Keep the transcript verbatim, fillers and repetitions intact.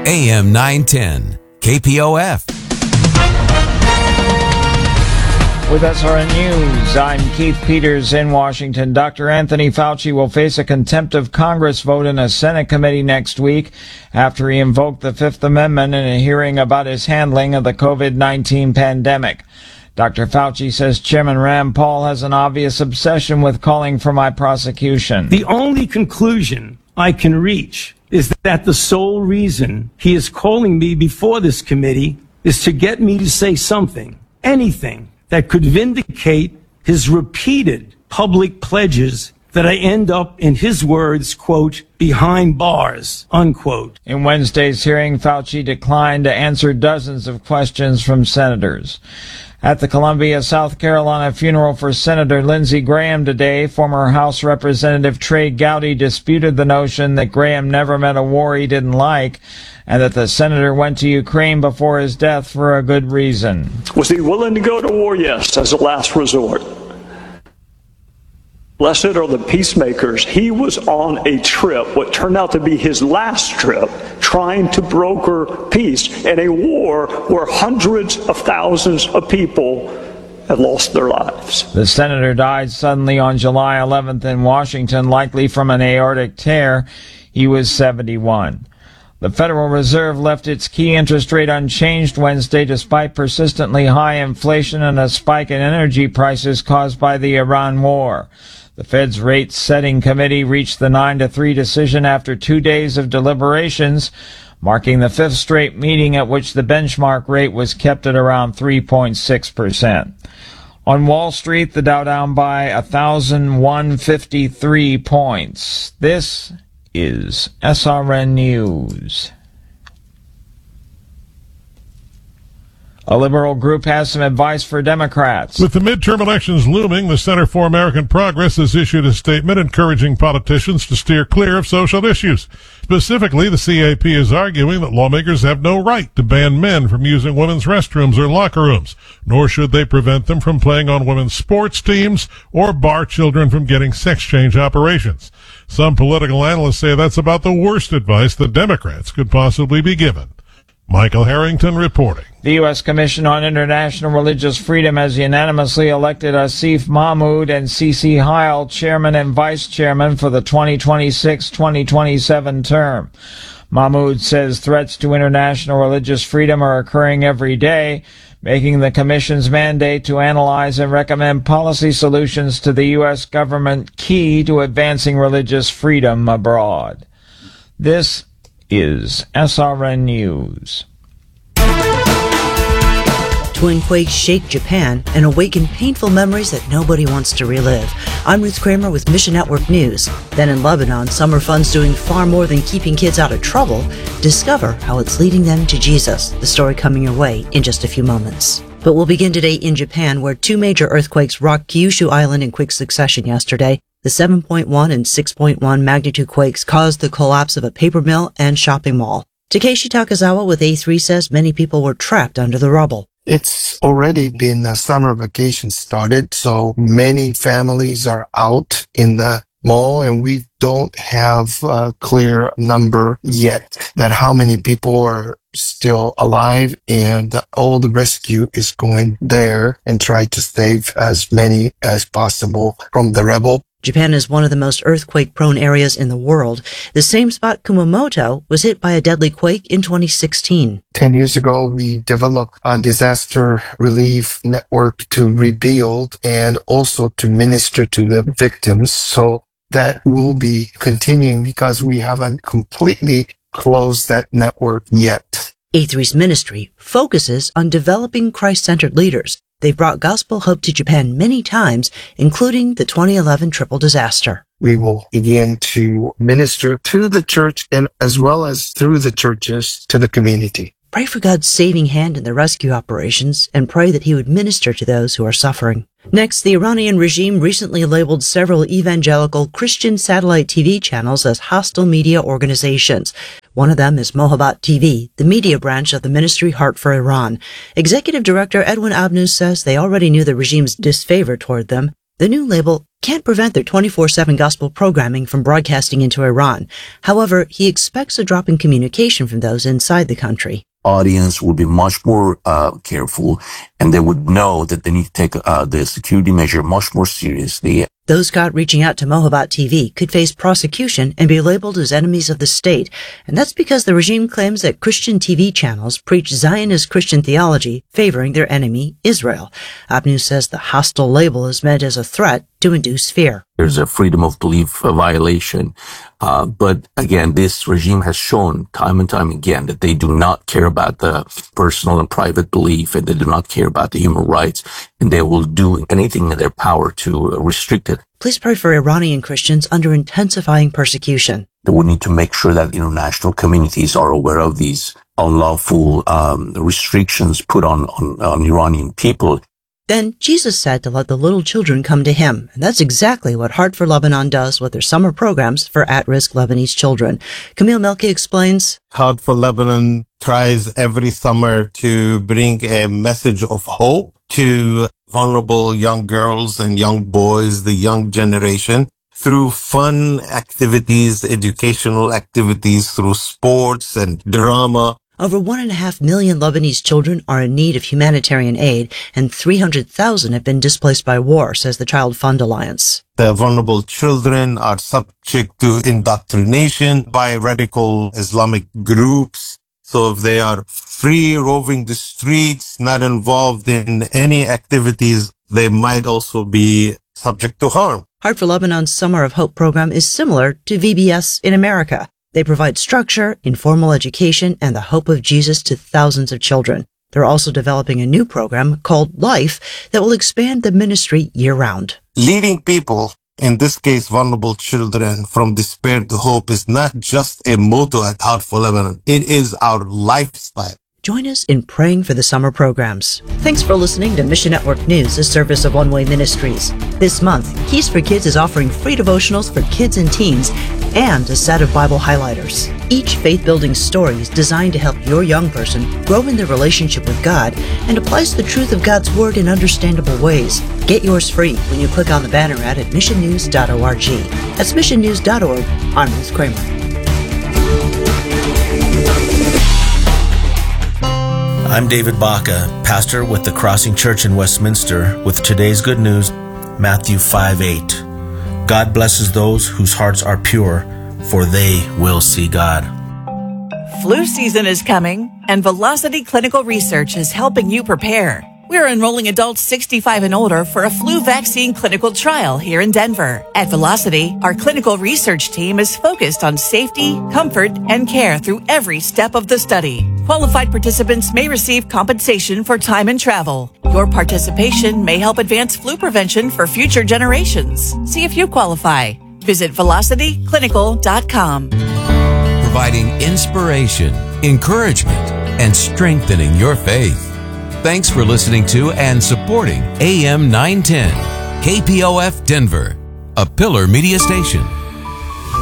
A M nine ten, K P O F. With S R N News, I'm Keith Peters in Washington. Doctor Anthony Fauci will face a contempt of Congress vote in a Senate committee next week after he invoked the Fifth Amendment in a hearing about his handling of the COVID nineteen pandemic. Doctor Fauci says Chairman Rand Paul has an obvious obsession with calling for my prosecution. The only conclusion I can reach is that the sole reason he is calling me before this committee is to get me to say something, anything, that could vindicate his repeated public pledges that I end up, in his words, quote, behind bars, unquote. In Wednesday's hearing, Fauci declined to answer dozens of questions from senators. At the Columbia, South Carolina funeral for Senator Lindsey Graham today, former House Representative Trey Gowdy disputed the notion that Graham never met a war he didn't like and that the senator went to Ukraine before his death for a good reason. Was he willing to go to war? Yes, as a last resort. Blessed are the peacemakers. He was on a trip, what turned out to be his last trip, trying to broker peace in a war where hundreds of thousands of people have lost their lives. The senator died suddenly on July eleventh in Washington, likely from an aortic tear. He was seventy-one. The Federal Reserve left its key interest rate unchanged Wednesday despite persistently high inflation and a spike in energy prices caused by the Iran war. The Fed's rate-setting committee reached the nine to three decision after two days of deliberations, marking the fifth straight meeting at which the benchmark rate was kept at around three point six percent. On Wall Street, the Dow down by one thousand one hundred fifty-three points. This is S R N News. A liberal group has some advice for Democrats. With the midterm elections looming, the Center for American Progress has issued a statement encouraging politicians to steer clear of social issues. Specifically, the C A P is arguing that lawmakers have no right to ban men from using women's restrooms or locker rooms, nor should they prevent them from playing on women's sports teams or bar children from getting sex change operations. Some political analysts say that's about the worst advice the Democrats could possibly be given. Michael Harrington reporting. The U S Commission on International Religious Freedom has unanimously elected Asif Mahmood and Cece Heil chairman and vice chairman for the twenty twenty-six twenty twenty-seven term. Mahmood says threats to international religious freedom are occurring every day, making the Commission's mandate to analyze and recommend policy solutions to the U S government key to advancing religious freedom abroad. This is S R N News. Twin quakes shake Japan and awaken painful memories that nobody wants to relive. I'm Ruth Kramer with Mission Network News. Then in Lebanon, summer fun's doing far more than keeping kids out of trouble. Discover how it's leading them to Jesus. The story coming your way in just a few moments. But we'll begin today in Japan, where two major earthquakes rocked Kyushu Island in quick succession yesterday. The seven point one and six point one magnitude quakes caused the collapse of a paper mill and shopping mall. Takeshi Takazawa with A three says many people were trapped under the rubble. It's already been a summer vacation started, so many families are out in the mall, and we don't have a clear number yet that how many people are still alive, and all the rescue is going there and try to save as many as possible from the rubble. Japan is one of the most earthquake-prone areas in the world. The same spot, Kumamoto, was hit by a deadly quake in twenty sixteen. Ten years ago, we developed a disaster relief network to rebuild and also to minister to the victims. So that will be continuing because we haven't completely closed that network yet. A three's ministry focuses on developing Christ-centered leaders. They've brought gospel hope to Japan many times, including the twenty eleven triple disaster. We will begin to minister to the church and as well as through the churches to the community. Pray for God's saving hand in the rescue operations and pray that he would minister to those who are suffering. Next, the Iranian regime recently labeled several evangelical Christian satellite T V channels as hostile media organizations. One of them is Mohabbat T V, the media branch of the Ministry Heart for Iran. Executive Director Edwin Abnous says they already knew the regime's disfavor toward them. The new label can't prevent their twenty-four seven gospel programming from broadcasting into Iran. However, he expects a drop in communication from those inside the country. Audience would be much more uh, careful, and they would know that they need to take uh, the security measure much more seriously. Those caught reaching out to Mohabbat T V could face prosecution and be labeled as enemies of the state, and that's because the regime claims that Christian T V channels preach Zionist Christian theology favoring their enemy, Israel. OpNews says the hostile label is meant as a threat to induce fear. There's a freedom of belief violation, uh, but again, this regime has shown time and time again that they do not care about the personal and private belief, and they do not care about the human rights, and they will do anything in their power to restrict it. Please pray for Iranian Christians under intensifying persecution. They would need to make sure that international communities are aware of these unlawful um, restrictions put on, on, on Iranian people. Then Jesus said to let the little children come to him, and that's exactly what Heart for Lebanon does with their summer programs for at-risk Lebanese children. Camille Melki explains. Heart for Lebanon tries every summer to bring a message of hope to vulnerable young girls and young boys, the young generation, through fun activities, educational activities, through sports and drama. Over one and a half million Lebanese children are in need of humanitarian aid, and three hundred thousand have been displaced by war, says the Child Fund Alliance. The vulnerable children are subject to indoctrination by radical Islamic groups. So if they are free roving the streets, not involved in any activities, they might also be subject to harm. Heart for Lebanon's Summer of Hope program is similar to V B S in America. They provide structure, informal education, and the hope of Jesus to thousands of children. They're also developing a new program called Life that will expand the ministry year-round. Leading people, in this case vulnerable children, from despair to hope is not just a motto at Heart for Lebanon. It is our lifestyle. Join us in praying for the summer programs. Thanks for listening to Mission Network News, a service of One Way Ministries. This month, Keys for Kids is offering free devotionals for kids and teens and a set of Bible highlighters. Each faith-building story is designed to help your young person grow in their relationship with God and applies the truth of God's Word in understandable ways. Get yours free when you click on the banner ad at mission news dot org. That's mission news dot org. I'm Ruth Kramer. I'm David Baca, pastor with the Crossing Church in Westminster, with today's good news, Matthew five eight. God blesses those whose hearts are pure, for they will see God. Flu season is coming, and Velocity Clinical Research is helping you prepare. We're enrolling adults sixty-five and older for a flu vaccine clinical trial here in Denver. At Velocity, our clinical research team is focused on safety, comfort, and care through every step of the study. Qualified participants may receive compensation for time and travel. Your participation may help advance flu prevention for future generations. See if you qualify. Visit velocity clinical dot com. Providing inspiration, encouragement, and strengthening your faith. Thanks for listening to and supporting A M nine ten, K P O F Denver, a Pillar Media Station.